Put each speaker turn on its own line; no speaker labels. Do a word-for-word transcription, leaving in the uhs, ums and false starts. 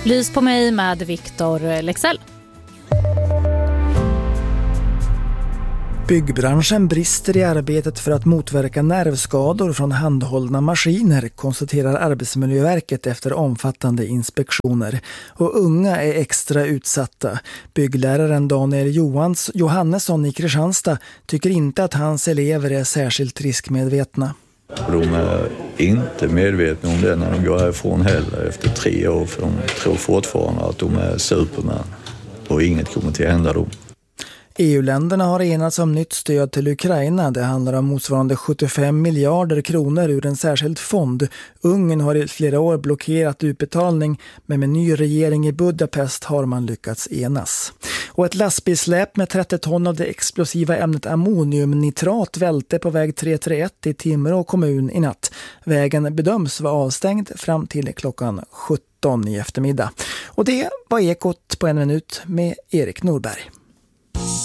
Lys på mig med Victor Lexell.
Byggbranschen brister i arbetet för att motverka nervskador från handhållna maskiner, konstaterar Arbetsmiljöverket efter omfattande inspektioner. Och unga är extra utsatta. Byggläraren Daniel Johans, Johannesson i Kristianstad tycker inte att hans elever är särskilt riskmedvetna.
De är inte medvetna om det när de går härifrån heller efter tre år, för de tror fortfarande att de är supermän och inget kommer till att hända dem.
E U-länderna har enats om nytt stöd till Ukraina. Det handlar om motsvarande sjuttiofem miljarder kronor ur en särskild fond. Ungern har i flera år blockerat utbetalning, men med ny regering i Budapest har man lyckats enas. Och ett lastbilsläp med trettio ton av det explosiva ämnet ammoniumnitrat välte på väg tre tre ett i Timrå kommun i natt. Vägen bedöms vara avstängd fram till klockan sjutton i eftermiddag. Och det var Ekot på en minut med Erik Norberg.